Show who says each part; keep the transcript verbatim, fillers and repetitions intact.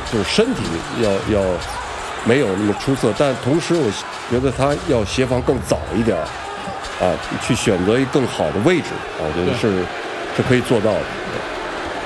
Speaker 1: 就是身体要要没有那么出色，但同时我觉得他要协防更早一点，啊，去选择一个更好的位置，啊，我觉得是是可以做到的。